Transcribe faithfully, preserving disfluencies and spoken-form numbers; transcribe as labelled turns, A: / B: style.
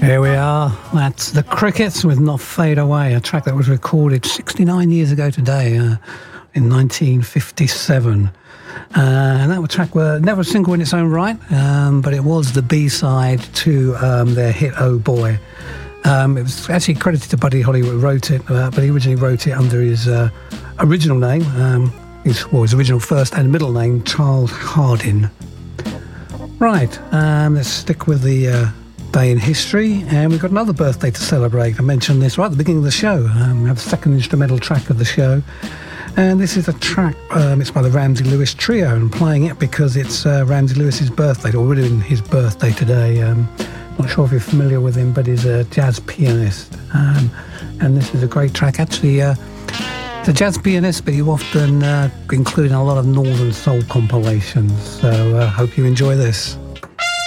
A: Here we are. That's the Crickets with Not Fade Away, a track that was recorded sixty-nine years ago today, uh, in nineteen fifty-seven. Uh, and that was a track were never a single in its own right, um, but it was the B-side to um, their hit Oh Boy. Um, it was actually credited to Buddy Holly who wrote it, uh, but he originally wrote it under his uh, original name, um, his, well, his original first and middle name, Charles Hardin. Right, um, let's stick with the uh, day in history, and we've got another birthday to celebrate. I mentioned this right at the beginning of the show. Um, we have the second instrumental track of the show, and this is a track, um, it's by the Ramsey Lewis Trio, and I'm playing it because it's uh, Ramsey Lewis's birthday, or really his birthday today. Um, not sure if you're familiar with him, but he's a jazz pianist, um, and this is a great track. Actually, uh, he's a jazz pianist, but you often uh, include in a lot of Northern Soul compilations, so I uh, hope you enjoy this.